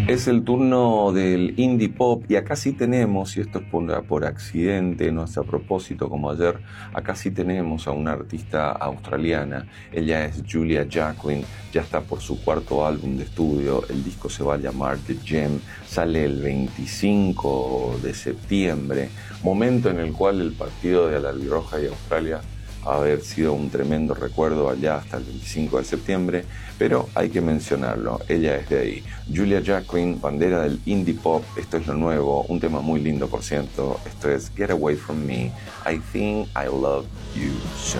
Es el turno del indie pop y acá sí tenemos, y esto es por accidente, no es a propósito como ayer, acá sí tenemos a una artista australiana. Ella es Julia Jacklin, ya está por su cuarto álbum de estudio, el disco se va a llamar The Gem, sale el 25 de septiembre, momento en el cual el partido de Albirroja y Australia haber sido un tremendo recuerdo allá hasta el 25 de septiembre, pero hay que mencionarlo, ella es de ahí. Julia Jacklin, bandera del indie pop, esto es lo nuevo, un tema muy lindo por cierto, esto es Get Away From Me, I Think I Love You So.